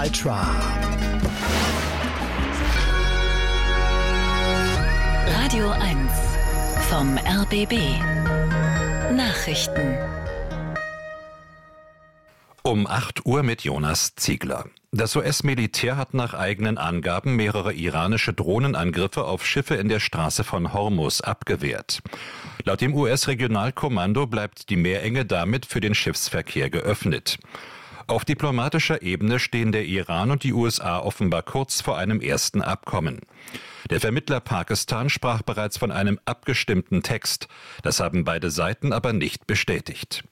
Ultra. Radio 1 vom RBB. Nachrichten. Um 8 Uhr mit Jonas Ziegler. Das US-Militär hat nach eigenen Angaben mehrere iranische Drohnenangriffe auf Schiffe in der Straße von Hormuz abgewehrt. Laut dem US-Regionalkommando bleibt die Meerenge damit für den Schiffsverkehr geöffnet. Auf diplomatischer Ebene stehen der Iran und die USA offenbar kurz vor einem ersten Abkommen. Der Vermittler Pakistan sprach bereits von einem abgestimmten Text. Das haben beide Seiten aber nicht bestätigt.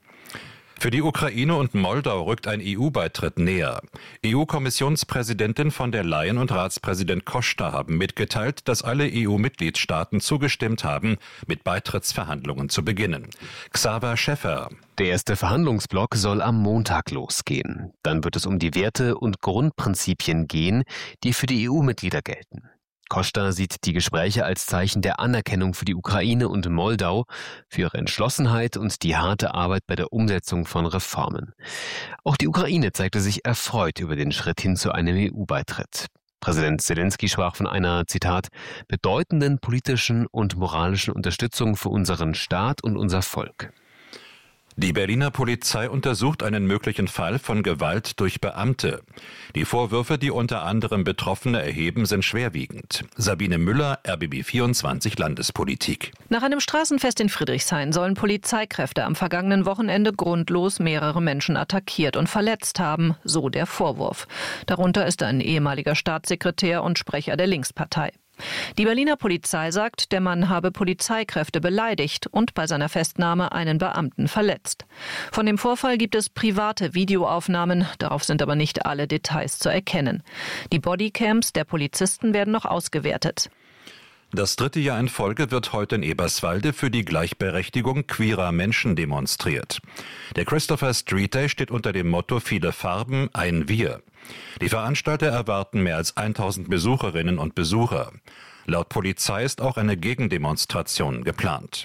Für die Ukraine und Moldau rückt ein EU-Beitritt näher. EU-Kommissionspräsidentin von der Leyen und Ratspräsident Costa haben mitgeteilt, dass alle EU-Mitgliedstaaten zugestimmt haben, mit Beitrittsverhandlungen zu beginnen. Xaver Schäffer. Der erste Verhandlungsblock soll am Montag losgehen. Dann wird es um die Werte und Grundprinzipien gehen, die für die EU-Mitglieder gelten. Costa sieht die Gespräche als Zeichen der Anerkennung für die Ukraine und Moldau, für ihre Entschlossenheit und die harte Arbeit bei der Umsetzung von Reformen. Auch die Ukraine zeigte sich erfreut über den Schritt hin zu einem EU-Beitritt. Präsident Zelensky sprach von einer, Zitat, bedeutenden politischen und moralischen Unterstützung für unseren Staat und unser Volk. Die Berliner Polizei untersucht einen möglichen Fall von Gewalt durch Beamte. Die Vorwürfe, die unter anderem Betroffene erheben, sind schwerwiegend. Sabine Müller, RBB 24 Landespolitik. Nach einem Straßenfest in Friedrichshain sollen Polizeikräfte am vergangenen Wochenende grundlos mehrere Menschen attackiert und verletzt haben, so der Vorwurf. Darunter ist ein ehemaliger Staatssekretär und Sprecher der Linkspartei. Die Berliner Polizei sagt, der Mann habe Polizeikräfte beleidigt und bei seiner Festnahme einen Beamten verletzt. Von dem Vorfall gibt es private Videoaufnahmen, darauf sind aber nicht alle Details zu erkennen. Die Bodycams der Polizisten werden noch ausgewertet. Das 3. Jahr in Folge wird heute in Eberswalde für die Gleichberechtigung queerer Menschen demonstriert. Der Christopher Street Day steht unter dem Motto Viele Farben, ein Wir. Die Veranstalter erwarten mehr als 1000 Besucherinnen und Besucher. Laut Polizei ist auch eine Gegendemonstration geplant.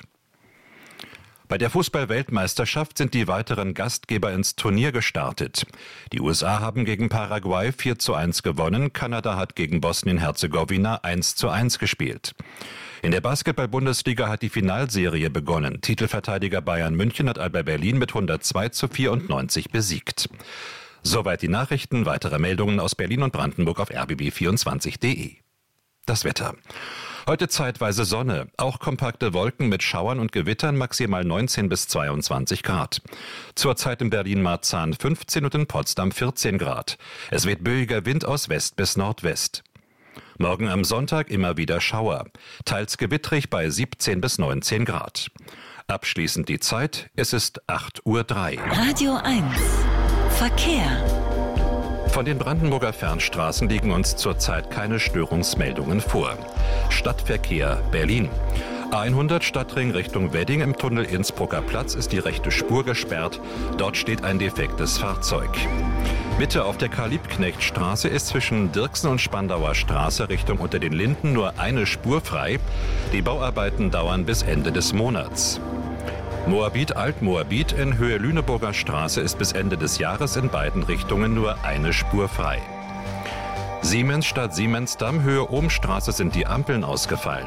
Bei der Fußball-Weltmeisterschaft sind die weiteren Gastgeber ins Turnier gestartet. Die USA haben gegen Paraguay 4:1 gewonnen, Kanada hat gegen Bosnien-Herzegowina 1:1 gespielt. In der Basketball-Bundesliga hat die Finalserie begonnen. Titelverteidiger Bayern München hat Alba Berlin mit 102:94 besiegt. Soweit die Nachrichten, weitere Meldungen aus Berlin und Brandenburg auf rbb24.de. Das Wetter. Heute zeitweise Sonne, auch kompakte Wolken mit Schauern und Gewittern, maximal 19 bis 22 Grad. Zurzeit in Berlin-Marzahn 15 und in Potsdam 14 Grad. Es weht böiger Wind aus West bis Nordwest. Morgen am Sonntag immer wieder Schauer, teils gewittrig bei 17 bis 19 Grad. Abschließend die Zeit, es ist 8:03 Uhr. Radio 1 Verkehr. Von den Brandenburger Fernstraßen liegen uns zurzeit keine Störungsmeldungen vor. Stadtverkehr Berlin. A100 Stadtring Richtung Wedding im Tunnel Innsbrucker Platz ist die rechte Spur gesperrt. Dort steht ein defektes Fahrzeug. Mitte auf der Karl-Liebknecht-Straße ist zwischen Dirksen und Spandauer Straße Richtung Unter den Linden nur eine Spur frei. Die Bauarbeiten dauern bis Ende des Monats. Moabit-Altmoabit in Höhe Lüneburger Straße ist bis Ende des Jahres in beiden Richtungen nur eine Spur frei. Siemens Stadt Siemensdamm Höhe Ohmstraße sind die Ampeln ausgefallen.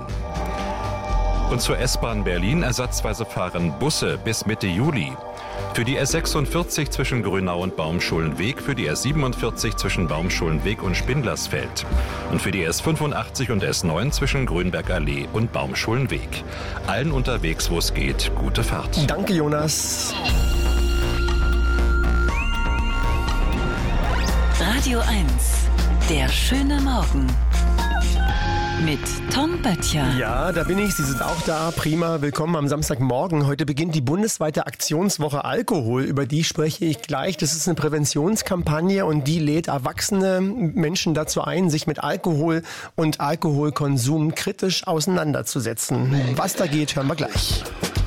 Und zur S-Bahn Berlin ersatzweise fahren Busse bis Mitte Juli. Für die S46 zwischen Grünau und Baumschulenweg, für die S47 zwischen Baumschulenweg und Spindlersfeld und für die S85 und S9 zwischen Grünbergallee und Baumschulenweg. Allen unterwegs, wo es geht, gute Fahrt. Danke, Jonas. Radio 1, der schöne Morgen. Mit Tom Böttcher. Ja, da bin ich. Sie sind auch da. Prima. Willkommen am Samstagmorgen. Heute beginnt die bundesweite Aktionswoche Alkohol. Über die spreche ich gleich. Das ist eine Präventionskampagne und die lädt erwachsene Menschen dazu ein, sich mit Alkohol und Alkoholkonsum kritisch auseinanderzusetzen. Was da geht, hören wir gleich.